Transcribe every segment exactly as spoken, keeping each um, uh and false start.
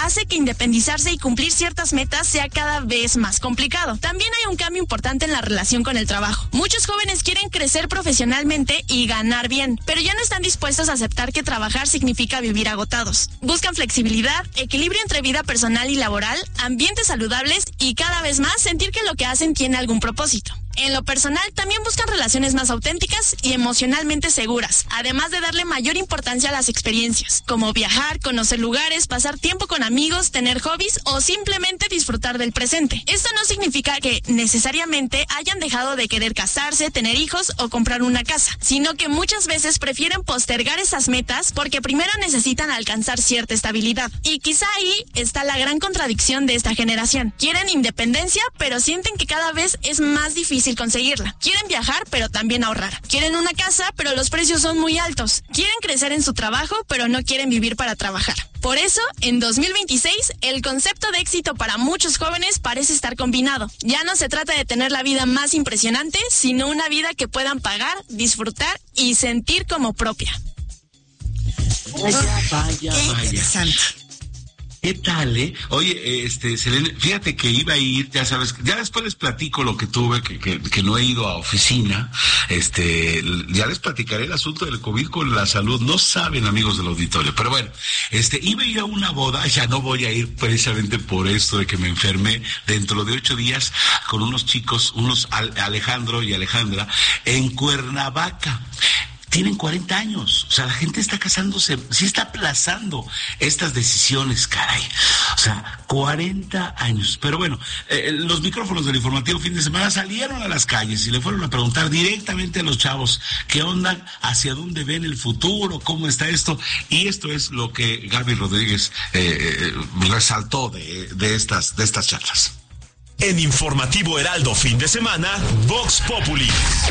hace que independizarse y cumplir ciertas metas sea cada vez más complicado. También hay un cambio importante en la relación con el trabajo. Muchos jóvenes quieren crecer profesionalmente y ganar bien, pero ya no están dispuestos a aceptar que trabajar significa vivir agotados. Buscan flexibilidad, equilibrio entre vida personal y laboral, ambientes saludables y cada vez más sentir que lo que hacen tiene algún propósito. En lo personal, también buscan relaciones más auténticas y emocionalmente seguras, además de darle mayor importancia a las experiencias, como viajar, conocer lugares, pasar tiempo con amigos, tener hobbies o simplemente disfrutar del presente. Esto no significa que necesariamente hayan dejado de querer casarse, tener hijos o comprar una casa, sino que muchas veces prefieren postergar esas metas porque primero necesitan alcanzar cierta estabilidad. Y quizá ahí está la gran contradicción de esta generación. Quieren independencia, pero sienten que cada vez es más difícil conseguirla. Quieren viajar, pero también ahorrar. Quieren una casa, pero los precios son muy altos. Quieren crecer en su trabajo, pero no quieren vivir para trabajar. Por eso, en dos mil veintiséis, el concepto de éxito para muchos jóvenes parece estar combinado. Ya no se trata de tener la vida más impresionante, sino una vida que puedan pagar, disfrutar y sentir como propia. Vaya, vaya, vaya. Interesante. ¿Qué tal, eh? Oye, este, Selene, fíjate que iba a ir, ya sabes, ya después les platico lo que tuve, que, que, que no he ido a oficina, este, ya les platicaré el asunto del COVID con la salud, no saben, amigos del auditorio, pero bueno, este, iba a ir a una boda, ya no voy a ir precisamente por esto de que me enfermé dentro de ocho días con unos chicos, unos Alejandro y Alejandra, en Cuernavaca. Tienen cuarenta años, o sea, la gente está casándose, sí está aplazando estas decisiones, caray. O sea, cuarenta años. Pero bueno, eh, los micrófonos del informativo fin de semana salieron a las calles y le fueron a preguntar directamente a los chavos qué onda, hacia dónde ven el futuro, cómo está esto. Y esto es lo que Gaby Rodríguez eh, resaltó de, de, estas, de estas charlas. En Informativo Heraldo fin de semana, Vox Populi.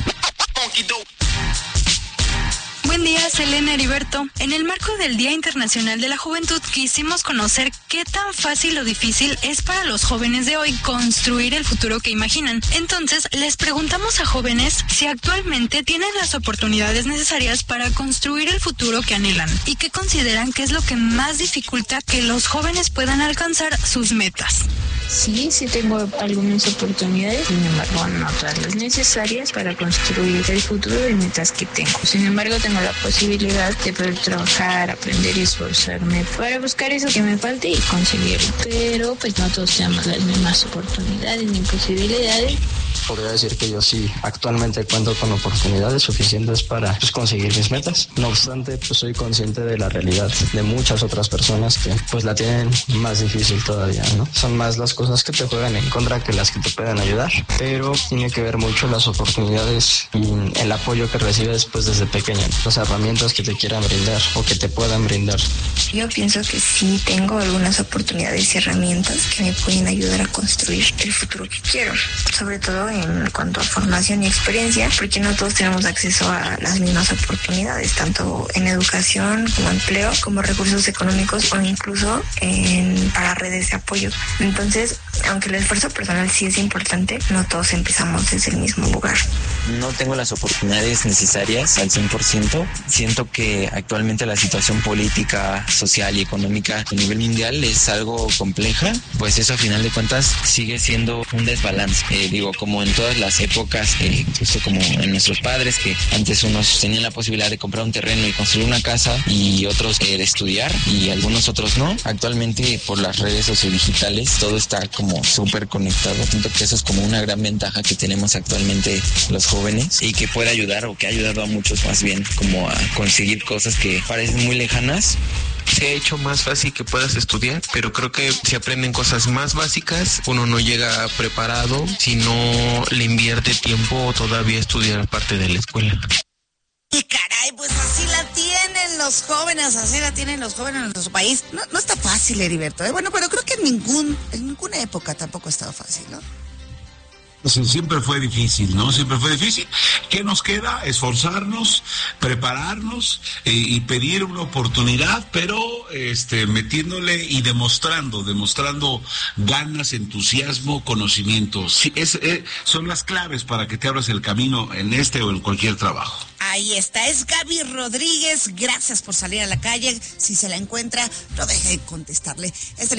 Buen día, Selene, Heriberto. En el marco del Día Internacional de la Juventud quisimos conocer qué tan fácil o difícil es para los jóvenes de hoy construir el futuro que imaginan. Entonces, les preguntamos a jóvenes si actualmente tienen las oportunidades necesarias para construir el futuro que anhelan y qué consideran que es lo que más dificulta que los jóvenes puedan alcanzar sus metas. Sí, sí tengo algunas oportunidades, sin embargo no todas las necesarias para construir el futuro de metas que tengo. Sin embargo, tengo la posibilidad de poder trabajar, aprender y esforzarme para buscar eso que me falte y conseguirlo. Pero pues no todos tenemos las mismas oportunidades ni posibilidades. Podría decir que yo sí actualmente cuento con oportunidades suficientes para pues, conseguir mis metas. No obstante, pues soy consciente de la realidad de muchas otras personas que pues la tienen más difícil todavía, ¿no? Son más las cosas que te juegan en contra que las que te pueden ayudar, pero tiene que ver mucho las oportunidades y el apoyo que recibes pues desde pequeño, las herramientas que te quieran brindar o que te puedan brindar. Yo pienso que sí tengo algunas oportunidades y herramientas que me pueden ayudar a construir el futuro que quiero, sobre todo en cuanto a formación y experiencia, porque no todos tenemos acceso a las mismas oportunidades, tanto en educación como empleo, como recursos económicos o incluso en, para redes de apoyo. Entonces, aunque el esfuerzo personal sí es importante, no todos empezamos desde el mismo lugar. No tengo las oportunidades necesarias al cien por ciento. Siento que actualmente la situación política, social y económica a nivel mundial es algo compleja, pues eso a final de cuentas sigue siendo un desbalance. Eh, digo, como en todas las épocas, eh, incluso como en nuestros padres, que antes unos tenían la posibilidad de comprar un terreno y construir una casa y otros eh, de estudiar y algunos otros no. Actualmente por las redes sociodigitales todo está como súper conectado. Siento que eso es como una gran ventaja que tenemos actualmente los jóvenes y que puede ayudar o que ha ayudado a muchos más bien como a conseguir cosas que parecen muy lejanas. Se ha hecho más fácil que puedas estudiar, pero creo que si aprenden cosas más básicas, uno no llega preparado si no le invierte tiempo todavía a estudiar parte de la escuela. Y caray, pues así la tienen los jóvenes, así la tienen los jóvenes en nuestro país. No, no está fácil, Heriberto, ¿eh? Bueno, pero creo que en ningún, en ninguna época tampoco ha estado fácil, ¿no? Pues siempre fue difícil, ¿no? Siempre fue difícil. ¿Qué nos queda? Esforzarnos, prepararnos eh, y pedir una oportunidad, pero este, metiéndole y demostrando, demostrando ganas, entusiasmo, conocimiento. Sí, es, eh, son las claves para que te abras el camino en este o en cualquier trabajo. Ahí está, es Gaby Rodríguez. Gracias por salir a la calle. Si se la encuentra, no deje de contestarle. Esta